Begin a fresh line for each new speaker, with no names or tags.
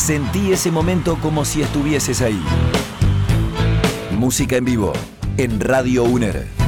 Sentí ese momento como si estuvieses ahí. Música en vivo en Radio UNER.